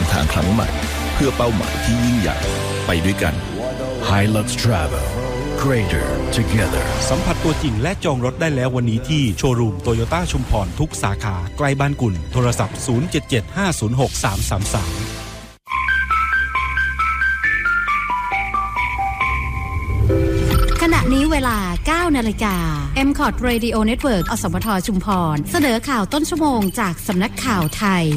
ทางครั้งใหม่เพื่อเป้าหมายที่ยิ่งใหญ่ไปด้วยกัน Hilux Travel Greater Together สัมผัสตัวจริงและจองรถได้แล้ววันนี้ที่โชว์รูมโตโยต้าชุมพรทุกสาขาใกล้บ้านกุ่นโทรศัพท์0775063333 ขณะนี้เวลา 9 นาฬิกา MCOT Radio Network อสมทชุมพรเสนอข่าวต้นชั่วโมงจากสำนักข่าวไทย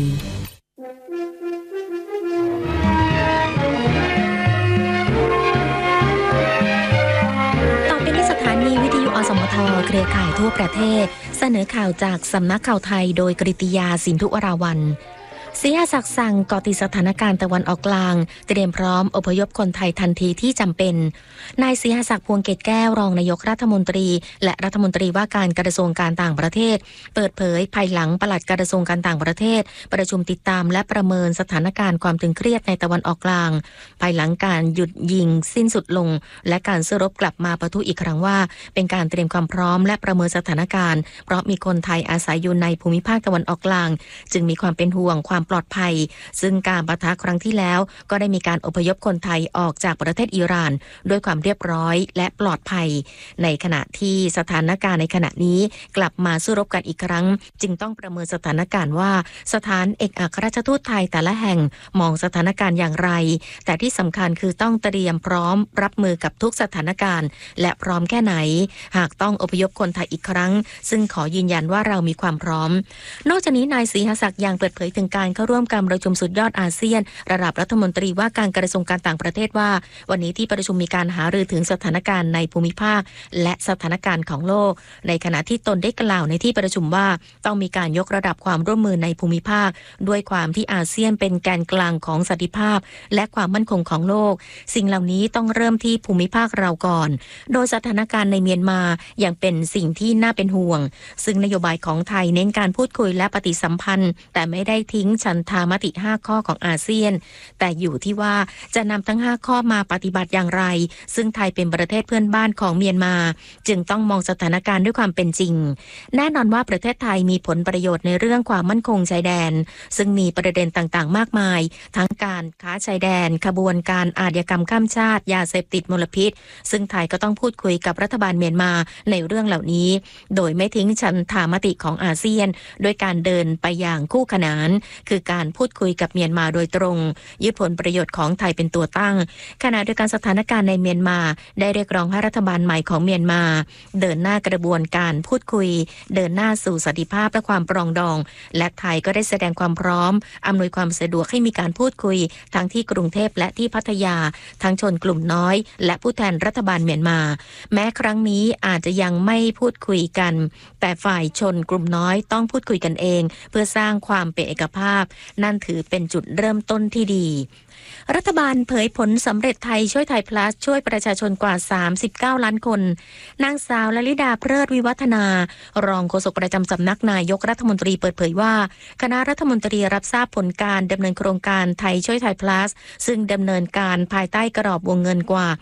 ต่อไปนี้สถานีวิทยุอสมทเครือข่ายทั่วประเทศเสนอข่าวจากสำนักข่าวไทยโดยกฤติยาสินธุวราวัลย์ศรีอาศักดิ์สั่งเกาะติดสถานการณ์ตะวันออกกลางเตรียมพร้อมอพยพคนไทยทันทีที่จำเป็นนายศรีอาศักดิ์พวงเกตแก้วรองนายกรัฐมนตรีและรัฐมนตรีว่าการกระทรวงการต่างประเทศเปิดเผยภายหลังปลัดกระทรวงการต่างประเทศประชุมติดตามและประเมินสถานการณ์ความตึงเครียดในตะวันออกกลางภายหลังการหยุดยิงสิ้นสุดลงและการสู้รบกลับมาปะทุอีกครั้งว่าเป็นการเตรียมความพร้อมและประเมินสถานการณ์เพราะมีคนไทยอาศัยอยู่ในภูมิภาคตะวันออกกลางจึงมีความเป็นห่วงความปลอดภัยซึ่งการปะทะครั้งที่แล้วก็ได้มีการอพยพคนไทยออกจากประเทศอิหร่านด้วยความเรียบร้อยและปลอดภัยในขณะที่สถานการณ์ในขณะนี้กลับมาสู้รบกันอีกครั้งจึงต้องประเมินสถานการณ์ว่าสถานเอกอัครราชทูตไทยแต่ละแห่งมองสถานการณ์อย่างไรแต่ที่สำคัญคือต้องเตรียมพร้อมรับมือกับทุกสถานการณ์และพร้อมแค่ไหนหากต้องอพยพคนไทยอีกครั้งซึ่งขอยืนยันว่าเรามีความพร้อมนอกจากนี้นายศรีหศักดิ์ยังเปิดเผยถึงการเข้าร่วมการประชุมสุดยอดอาเซียนระดับรัฐมนตรีว่าการกระทรวงการต่างประเทศว่าวันนี้ที่ประชุมมีการหารือถึงสถานการณ์ในภูมิภาคและสถานการณ์ของโลกในขณะที่ตนได้กล่าวในที่ประชุมว่าต้องมีการยกระดับความร่วมมือในภูมิภาคด้วยความที่อาเซียนเป็นแกนกลางของสันติภาพและความมั่นคงของโลกสิ่งเหล่านี้ต้องเริ่มที่ภูมิภาคเราก่อนโดยสถานการณ์ในเมียนมายังเป็นสิ่งที่น่าเป็นห่วงซึ่งนโยบายของไทยเน้นการพูดคุยและปฏิสัมพันธ์แต่ไม่ได้ทิ้งฉันทามติ5ข้อของอาเซียนแต่อยู่ที่ว่าจะนำทั้ง5ข้อมาปฏิบัติอย่างไรซึ่งไทยเป็นประเทศเพื่อนบ้านของเมียนมาจึงต้องมองสถานการณ์ด้วยความเป็นจริงแน่นอนว่าประเทศไทยมีผลประโยชน์ในเรื่องความมั่นคงชายแดนซึ่งมีประเด็นต่างๆมากมายทั้งการค้าชายแดนขบวนการอาชญากรรมข้ามชาติยาเสพติดมลพิษซึ่งไทยก็ต้องพูดคุยกับรัฐบาลเมียนมาในเรื่องเหล่านี้โดยไม่ทิ้งฉันทามติของอาเซียนโดยการเดินไปอย่างคู่ขนานคือการพูดคุยกับเมียนมาโดยตรงยึดผลประโยชน์ของไทยเป็นตัวตั้งขณะเดียวกันสถานการณ์ในเมียนมาได้เรียกร้องให้รัฐบาลใหม่ของเมียนมาเดินหน้ากระบวนการพูดคุยเดินหน้าสู่สันติภาพและความปรองดองและไทยก็ได้แสดงความพร้อมอำนวยความสะดวกให้มีการพูดคุยทั้งที่กรุงเทพและที่พัทยาทั้งชนกลุ่มน้อยและผู้แทนรัฐบาลเมียนมาแม้ครั้งนี้อาจจะยังไม่พูดคุยกันแต่ฝ่ายชนกลุ่มน้อยต้องพูดคุยกันเองเพื่อสร้างความเป็นเอกภาพนั่นถือเป็นจุดเริ่มต้นที่ดีรัฐบาลเผยผลสำเร็จไทยช่วยไทย plus ช่วยประชาชนกว่า39ล้านคนนางสาวลลิดาเพลิดวิวัฒนารองโฆษกประจำสำนักนายกรัฐมนตรีเปิดเผยว่าคณะรัฐมนตรีรับทราบผลการดำเนินโครงการไทยช่วยไทย plus ซึ่งดำเนินการภายใต้กรอบวงเงินกว่า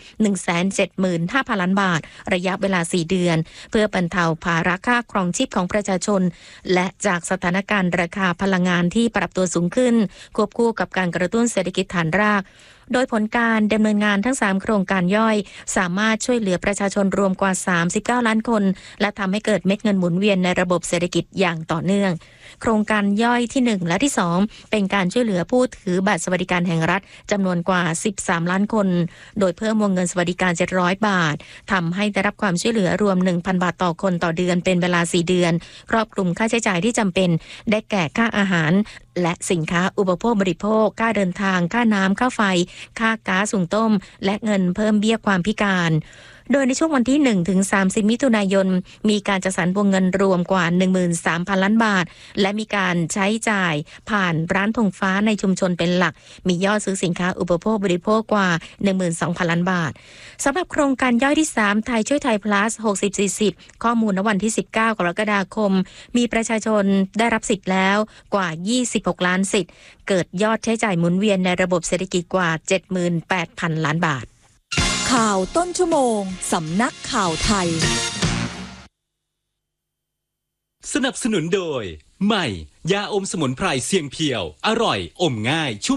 175,000 ล้านบาทระยะเวลา4เดือนเพื่อบรรเทาภาระค่าครองชีพของประชาชนและจากสถานการณ์ราคาพลังงานที่ปรับตัวสูงขึ้นควบคู่กับการกระตุ้นเศรษฐกิจฐานรากโดยผลการดำเนินงานทั้ง3โครงการย่อยสามารถช่วยเหลือประชาชนรวมกว่า39ล้านคนและทำให้เกิดเม็ดเงินหมุนเวียนในระบบเศรษฐกิจอย่างต่อเนื่องโครงการย่อยที่1และที่2เป็นการช่วยเหลือผู้ถือบัตรสวัสดิการแห่งรัฐจำนวนกว่า13ล้านคนโดยเพิ่มวงเงินสวัสดิการ700บาททำให้ได้รับความช่วยเหลือรวม 1,000 บาทต่อคนต่อเดือนเป็นเวลา4เดือนครอบคลุมค่าใช้จ่ายที่จำเป็นได้แก่ค่าอาหารและสินค้าอุปโภคบริโภคค่าเดินทางค่าน้ำค่าไฟค่าก๊าซหุงต้มและเงินเพิ่มเบี้ยความพิการโดยในช่วงวันที่1ถึง30มิถุนายนมีการจัดสรรวงเงินรวมกว่า 13,000 ล้านบาทและมีการใช้จ่ายผ่านร้านธงฟ้าในชุมชนเป็นหลักมียอดซื้อสินค้าอุปโภคบริโภคกว่า 12,000 ล้านบาทสำหรับโครงการย่อยที่3ไทยช่วยไทย plus 60-40 ข้อมูลณวันที่19กรกฎาคมมีประชาชนได้รับสิทธิ์แล้วกว่า26ล้านสิทธิ์เกิดยอดใช้จ่ายหมุนเวียนในระบบเศรษฐกิจกว่า 78,000 ล้านบาทข่าวต้นชั่วโมงสำนักข่าวไทยสนับสนุนโดยใหม่ยาอมสมุนไพรเสียงเพียวอร่อยอมง่ายชุ่ม